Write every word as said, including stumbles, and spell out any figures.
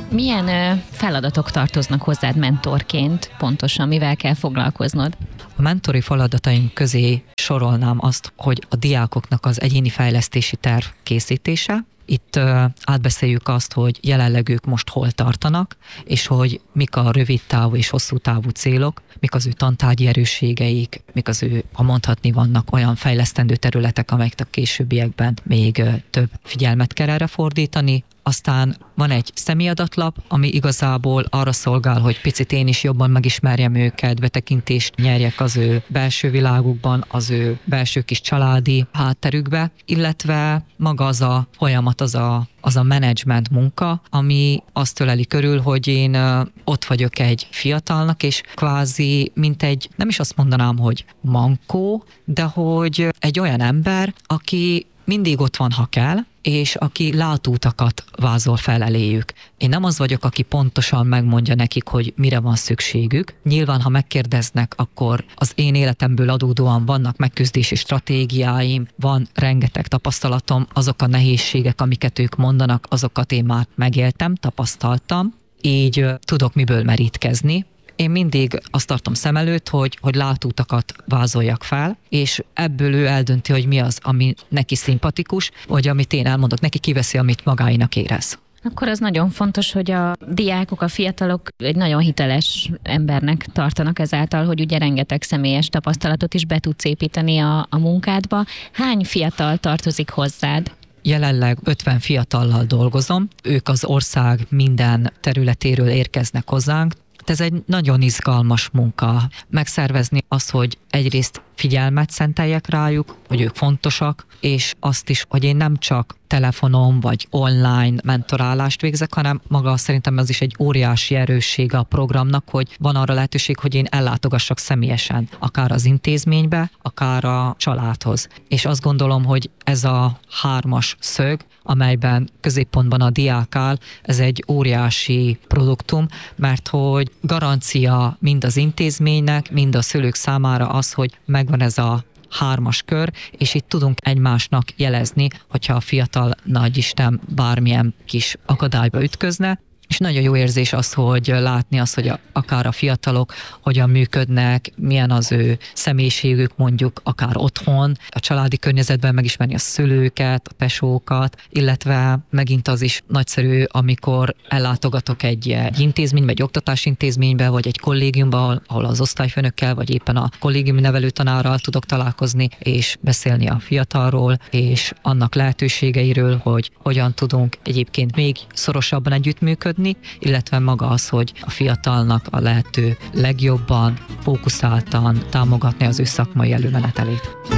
Milyen ö, feladatok tartoznak hozzád mentorként pontosan, mivel kell foglalkoznod? A mentori feladataim közé sorolnám azt, hogy a diákoknak az egyéni fejlesztési terv készítése. Itt uh, átbeszéljük azt, hogy jelenleg ők most hol tartanak, és hogy mik a rövid távú és hosszú távú célok, mik az ő tantárgyi erősségeik, mik az ő, ha mondhatni, vannak olyan fejlesztendő területek, amelyek a későbbiekben még uh, több figyelmet kell erre fordítani. Aztán van egy személyadatlap, ami igazából arra szolgál, hogy picit én is jobban megismerjem őket, betekintést nyerjek az ő belső világukban, az ő belső kis családi hátterükbe, illetve maga az a folyamat, az a, az a menedzsment munka, ami azt öleli körül, hogy én ott vagyok egy fiatalnak, és kvázi mint egy, nem is azt mondanám, hogy mankó, de hogy egy olyan ember, aki mindig ott van, ha kell, és aki látóutakat vázol fel eléjük. Én nem az vagyok, aki pontosan megmondja nekik, hogy mire van szükségük. Nyilván, ha megkérdeznek, akkor az én életemből adódóan vannak megküzdési stratégiáim, van rengeteg tapasztalatom, azok a nehézségek, amiket ők mondanak, azokat én már megéltem, tapasztaltam, így tudok miből merítkezni. Én mindig azt tartom szem előtt, hogy, hogy látóutakat vázoljak fel, és ebből ő eldönti, hogy mi az, ami neki szimpatikus, vagy amit én elmondok, neki kiveszi, amit magáinak érez. Akkor az nagyon fontos, hogy a diákok, a fiatalok egy nagyon hiteles embernek tartanak ezáltal, hogy ugye rengeteg személyes tapasztalatot is be tudsz építeni a, a munkádba. Hány fiatal tartozik hozzád? Jelenleg ötven fiatallal dolgozom, ők az ország minden területéről érkeznek hozzánk. Ez egy nagyon izgalmas munka. Megszervezni azt, hogy egyrészt figyelmet szenteljek rájuk, hogy ők fontosak, és azt is, hogy én nem csak telefonon vagy online mentorálást végzek, hanem maga szerintem ez is egy óriási erőssége a programnak, hogy van arra lehetőség, hogy én ellátogassak személyesen, akár az intézménybe, akár a családhoz. És azt gondolom, hogy ez a hármas szög, amelyben középpontban a diák áll, ez egy óriási produktum, mert hogy garancia mind az intézménynek, mind a szülők számára az, hogy megvan ez a hármas kör, és itt tudunk egymásnak jelezni, hogyha a fiatal nagyisten bármilyen kis akadályba ütközne. És nagyon jó érzés az, hogy látni azt, hogy a, akár a fiatalok hogyan működnek, milyen az ő személyiségük mondjuk akár otthon, a családi környezetben megismerni a szülőket, a tesókat, illetve megint az is nagyszerű, amikor ellátogatok egy, egy intézménybe, egy oktatási intézménybe, vagy egy kollégiumba, ahol, ahol az osztályfőnökkel, vagy éppen a kollégiumi nevelőtanárral tudok találkozni, és beszélni a fiatalról, és annak lehetőségeiről, hogy hogyan tudunk egyébként még szorosabban együttműködni, illetve maga az, hogy a fiatalnak a lehető legjobban, fókuszáltan támogatni az ő szakmai előmenetelét.